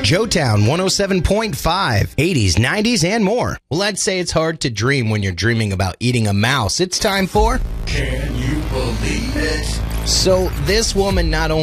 Joetown 107.5, 80s, 90s, and more. Well, I'd say it's hard to dream when you're dreaming about eating a mouse. It's time for Can You Believe It? So this woman not only